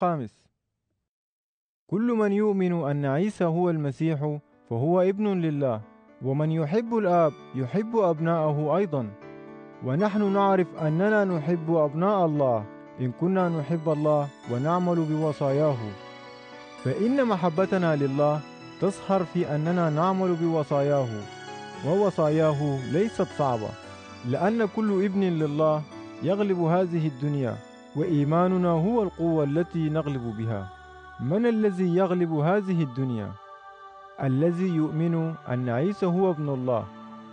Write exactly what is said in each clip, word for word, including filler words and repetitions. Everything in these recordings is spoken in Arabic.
الخامس: كل من يؤمن أن عيسى هو المسيح فهو ابن لله، ومن يحب الآب يحب أبناءه أيضا، ونحن نعرف أننا نحب أبناء الله إن كنا نحب الله ونعمل بوصاياه. فإن محبتنا لله تظهر في أننا نعمل بوصاياه، ووصاياه ليست صعبة، لأن كل ابن لله يغلب هذه الدنيا، وإيماننا هو القوة التي نغلب بها. من الذي يغلب هذه الدنيا؟ الذي يؤمن أن عيسى هو ابن الله،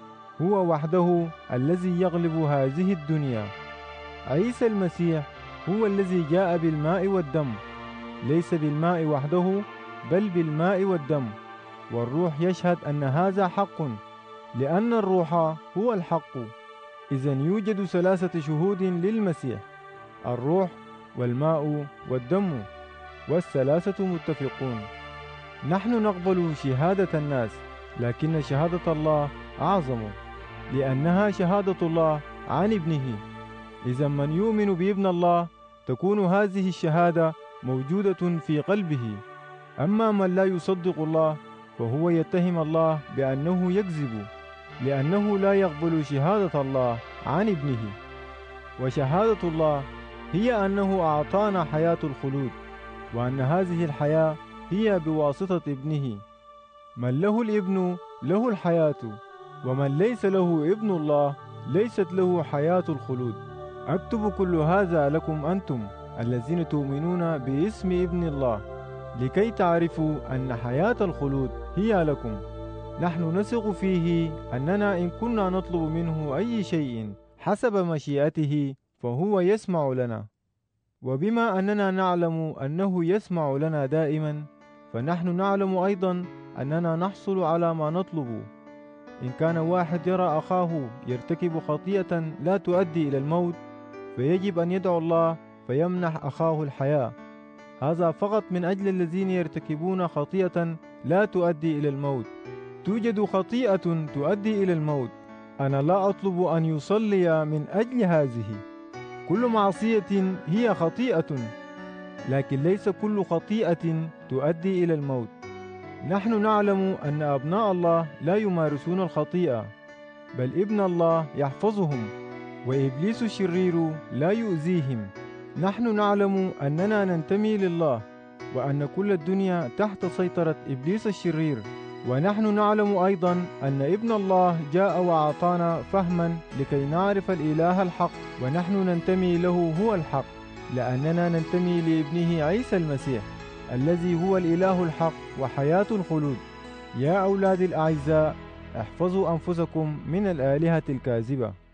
هو وحده الذي يغلب هذه الدنيا. عيسى المسيح هو الذي جاء بالماء والدم، ليس بالماء وحده بل بالماء والدم، والروح يشهد أن هذا حق، لأن الروح هو الحق. إذن يوجد ثلاثة شهود للمسيح: الروح والماء والدم، والثلاثة متفقون. نحن نقبل شهادة الناس، لكن شهادة الله أعظم، لأنها شهادة الله عن ابنه. إذا من يؤمن بابن الله تكون هذه الشهادة موجودة في قلبه. أما من لا يصدق الله فهو يتهم الله بأنه يكذب، لأنه لا يقبل شهادة الله عن ابنه. وشهادة الله هي أنه أعطانا حياة الخلود، وأن هذه الحياة هي بواسطة ابنه. من له الابن له الحياة، ومن ليس له ابن الله ليست له حياة الخلود. أكتب كل هذا لكم أنتم الذين تؤمنون باسم ابن الله، لكي تعرفوا أن حياة الخلود هي لكم. نحن نثق فيه أننا إن كنا نطلب منه أي شيء حسب مشيئته فهو يسمع لنا. وبما أننا نعلم أنه يسمع لنا دائما، فنحن نعلم أيضا أننا نحصل على ما نطلب. إن كان واحد يرى أخاه يرتكب خطيئة لا تؤدي إلى الموت، فيجب أن يدعو الله فيمنح أخاه الحياة. هذا فقط من أجل الذين يرتكبون خطيئة لا تؤدي إلى الموت. توجد خطيئة تؤدي إلى الموت، أنا لا أطلب أن يصلي من أجل هذه. كل معصية هي خطيئة، لكن ليس كل خطيئة تؤدي إلى الموت. نحن نعلم أن أبناء الله لا يمارسون الخطيئة، بل ابن الله يحفظهم، وإبليس الشرير لا يؤذيهم. نحن نعلم أننا ننتمي لله، وأن كل الدنيا تحت سيطرة إبليس الشرير. ونحن نعلم أيضا أن ابن الله جاء وأعطانا فهما لكي نعرف الإله الحق، ونحن ننتمي له هو الحق، لأننا ننتمي لابنه عيسى المسيح الذي هو الإله الحق وحياة الخلود. يا أولادي الأعزاء، احفظوا أنفسكم من الآلهة الكاذبة.